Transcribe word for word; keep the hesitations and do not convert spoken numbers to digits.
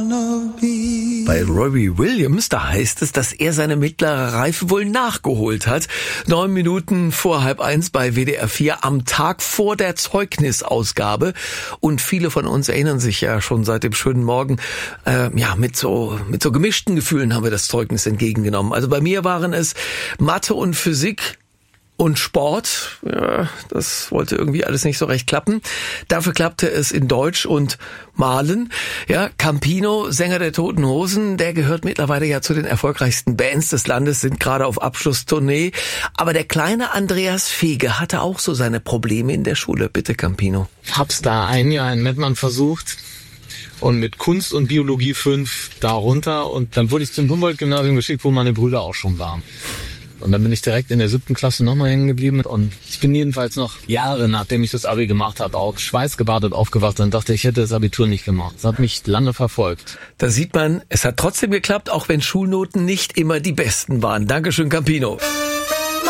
wanna be. Bei Robbie Williams, da heißt es, dass er seine mittlere Reife wohl nachgeholt hat. Neun Minuten vor halb eins bei W D R vier am Tag vor der Zeugnisausgabe. Und viele von uns erinnern sich ja schon seit dem schönen Morgen, äh, ja, mit so, mit so gemischten Gefühlen haben wir das Zeugnis entgegengenommen. Also bei mir waren es Mathe und Physik und Sport. Ja, das wollte irgendwie alles nicht so recht klappen. Dafür klappte es in Deutsch und Malen. Ja, Campino, Sänger der Toten Hosen, der gehört mittlerweile ja zu den erfolgreichsten Bands des Landes, sind gerade auf Abschlusstournee. Aber der kleine Andreas Fege hatte auch so seine Probleme in der Schule. Bitte, Campino. Hab's da ein Jahr in Mettmann versucht. Und mit Kunst und Biologie fünf da runter. Und dann wurde ich zum Humboldt-Gymnasium geschickt, wo meine Brüder auch schon waren. Und dann bin ich direkt in der siebten Klasse nochmal hängen geblieben. Und ich bin jedenfalls noch Jahre, nachdem ich das Abi gemacht habe, auch schweißgebadet aufgewacht und dachte, ich hätte das Abitur nicht gemacht. Das hat mich lange verfolgt. Da sieht man, es hat trotzdem geklappt, auch wenn Schulnoten nicht immer die besten waren. Dankeschön, Campino.